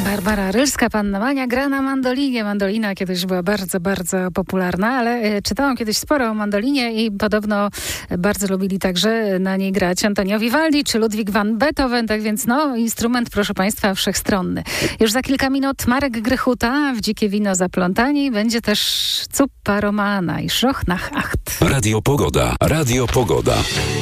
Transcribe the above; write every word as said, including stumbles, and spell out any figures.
Barbara Rylska, Panna Mania, gra na mandolinie. Mandolina kiedyś była bardzo, bardzo popularna, ale czytałam kiedyś sporo o mandolinie i podobno bardzo lubili także na niej grać Antonio Vivaldi czy Ludwig van Beethoven, tak więc no, instrument, proszę Państwa, wszechstronny. Już za kilka minut Marek Grychuta w Dzikie Wino Zaplątani. Będzie też Zuppa Romana i Szroch nach Acht. Radio Pogoda. Radio Pogoda.